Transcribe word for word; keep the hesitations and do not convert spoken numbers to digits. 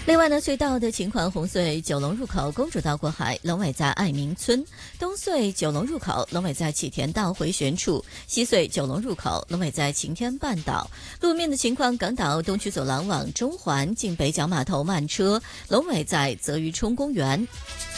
另外呢，隧道的情况，红隧九龙入口公主道过海，龙尾在爱民村；东隧九龙入口，龙尾在启田道回旋处；西隧九龙入口，龙尾在晴天半岛。路面的情况，港岛东区走廊往中环近北角码头慢车，龙尾在泽余冲公园。